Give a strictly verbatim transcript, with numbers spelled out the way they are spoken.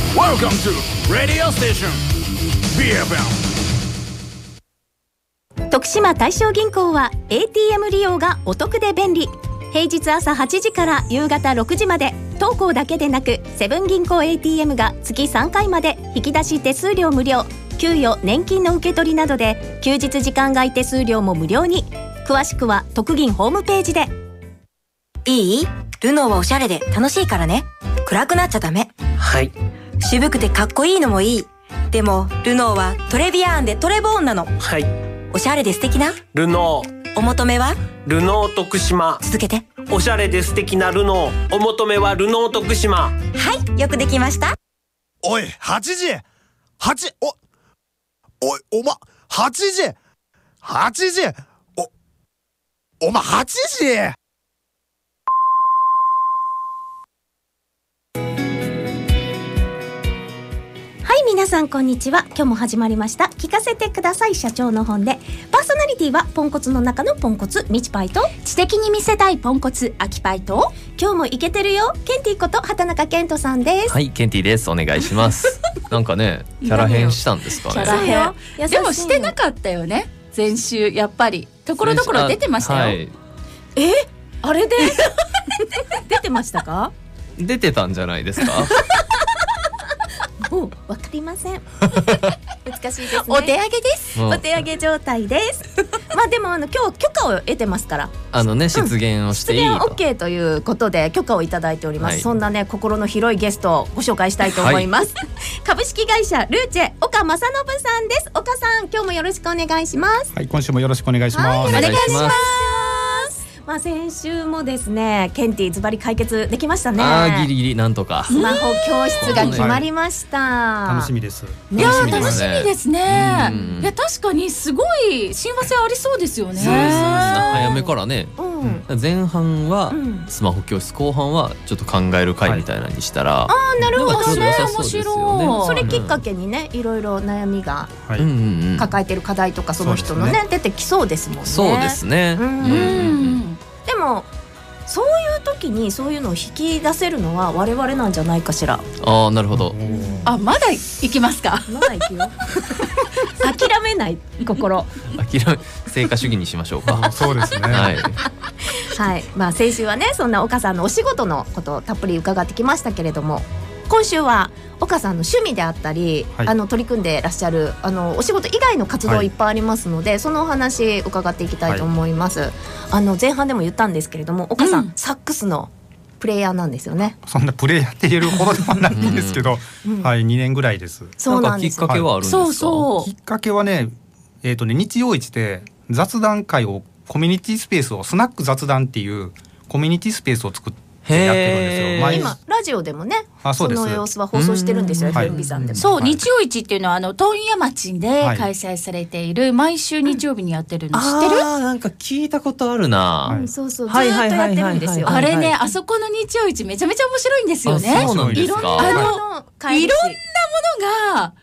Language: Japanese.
Welcome to Radio Station ビーエフエム。 徳島大正銀行は エーティーエム 利用がお得で便利。平日朝はちじから夕方ろくじまで、当行だけでなくセブン銀行 エーティーエム が月さんかいまで引き出し手数料無料、給与年金の受け取りなどで休日時間外手数料も無料に。詳しくは徳銀ホームページで。 いい？ルノーはおしゃれで楽しいからね。暗くなっちゃダメ。 はい。 渋くてかっこいいのもいい。でもルノーはトレビアーンでトレボーンなの。 はい。 おしゃれで素敵なルノー。 お求めはルノー徳島。 続けて。 おしゃれで素敵なルノー。お求めはルノー徳島。 はい、よくできました。 おい、はちじはち、お、おい、おま、はちじはちじお、おま、はちじはい、皆さんこんにちは。今日も始まりました聞かせてください社長の本で、パーソナリティはポンコツの中のポンコツみちパイと、 知的に見せたいポンコツアキパイと、 今日もイケてるよケンティこと畑中健人さんです。 はい、ケンティです。お願いしますなんかね、キャラ変したんですかね。 キャラ変でもしてなかったよね。前週やっぱりところどころ出てましたよ、はい、 え、あれで出てましたか？ 出てたんじゃないですかもうわかりません難しいですね。 お手上げです。 お手上げ状態ですまあでもあの今日許可を得てますから、 あのね、出現をしていいと、 うん、出現 OK ということで許可をいただいております、はい、そんなね心の広いゲストをご紹介したいと思います、はい、株式会社ルーチェ岡正信さんです。岡さん、今日もよろしくお願いします。 はい、今週もよろしくお願いします、 はい、お願いします。 まあ、先週もですね、ケンティズバリ解決できましたね。 あー、ギリギリなんとかスマホ教室が決まりました、はい、 楽しみです。 いやー、楽しみですね。いや、確かにすごい親和性ありそうですよね。 そうですね、早めからね、 うん、 前半はスマホ教室、後半はちょっと考える会みたいなにしたら、はい、 あー、なるほどね、 面白い。 それきっかけにね、いろいろ悩みが、 はい、 抱えてる課題とかその人の ね, ね出てきそうですもんね。 そうですね、うんうんうん、 でもそういう時にそういうのを引き出せるのは我々なんじゃないかしら。 ああ、なるほど。 あ、まだ行きますか。 まだ行くよ諦めない心諦め、成果主義にしましょうかそうですね、 はい、 はい、まあ、先週はね、そんな岡さんのお仕事のことをたっぷり伺ってきましたけれども、今週は岡さんの趣味であったり、はい、あの取り組んでらっしゃるあのお仕事以外の活動いっぱいありますので、はい、そのお話伺っていきたいと思います、はい、あの前半でも言ったんですけれども、岡さん、うん、サックスのプレイヤーなんですよね。 そんなプレイヤーって言えるほどでもないんですけど、うん、はい、にねんぐらいです。 そうなんですよ。 なんかきっかけはあるんですか？そうそう、 きっかけはね、えーとね、日曜市で雑談会を、コミュニティスペースを、スナック雑談っていうコミュニティスペースを作ってやってるんですよ。 今ラジオでもね、 あ、そうです、 その様子は放送してるんですよ、エフエムビー さんでも。 そう、日曜市っていうのはあの問屋町で開催されている、はい、毎週日曜日にやってるの知ってる？ あー、なんか聞いたことあるな、 はい、そうそう、ずっとやってるんですよ。 あれね、あそこの日曜市めちゃめちゃ面白いんですよね。 そうなんですか。 いろんな、あのいろんなものが